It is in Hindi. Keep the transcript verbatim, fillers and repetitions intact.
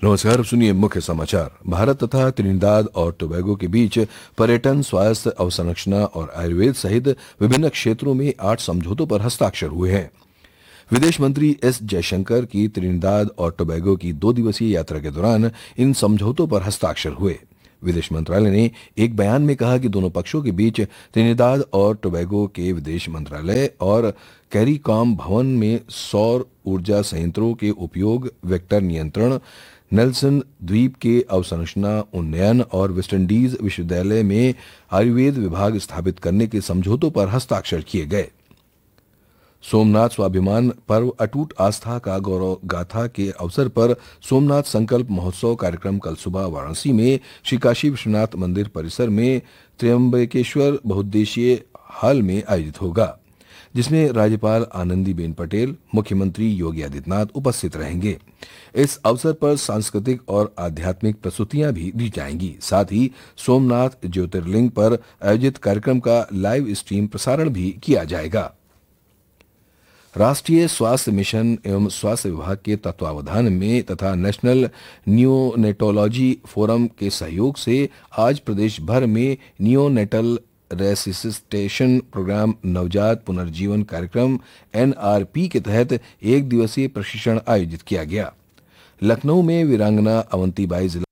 नमस्कार, सुनिए मुख्य समाचार। भारत तथा त्रिनिदाद और टोबैगो के बीच पर्यटन, स्वास्थ्य, अवसंरचना और आयुर्वेद सहित विभिन्न क्षेत्रों में आठ समझौतों पर हस्ताक्षर हुए हैं। विदेश मंत्री एस जयशंकर की त्रिनिदाद और टोबैगो की दो दिवसीय यात्रा के दौरान इन समझौतों पर हस्ताक्षर हुए। विदेश मंत्रालय ने एक बयान में कहा कि दोनों पक्षों के बीच त्रिनिदाद और टोबैगो के विदेश मंत्रालय और कैरिकॉम भवन में सौर ऊर्जा संयंत्रों के उपयोग, वेक्टर नियंत्रण, नेल्सन द्वीप के अवसंरचना उन्नयन और वेस्टइंडीज विश्वविद्यालय में आयुर्वेद विभाग स्थापित करने के समझौतों पर हस्ताक्षर किए गए। सोमनाथ स्वाभिमान पर्व अटूट आस्था का गौरव गाथा के अवसर पर सोमनाथ संकल्प महोत्सव कार्यक्रम कल सुबह वाराणसी में श्री काशी विश्वनाथ मंदिर परिसर में त्र्यंबकेश्वर बहुउद्देशीय हॉल में आयोजित होगा, जिसमें राज्यपाल आनंदीबेन पटेल, मुख्यमंत्री योगी आदित्यनाथ उपस्थित रहेंगे। इस अवसर पर सांस्कृतिक और आध्यात्मिक प्रस्तुतियां भी दी जाएंगी। साथ ही सोमनाथ ज्योतिर्लिंग पर आयोजित कार्यक्रम का लाइव स्ट्रीम प्रसारण भी किया जाएगा। राष्ट्रीय स्वास्थ्य मिशन एवं स्वास्थ्य विभाग के तत्वावधान में तथा नेशनल नियोनेटोलॉजी फोरम के सहयोग से आज प्रदेश भर में नियोनेटल रेसिसिटेशन प्रोग्राम नवजात पुनर्जीवन कार्यक्रम एन आर पी के तहत एक दिवसीय प्रशिक्षण आयोजित किया गया। लखनऊ में वीरांगना अवंतीबाई जिला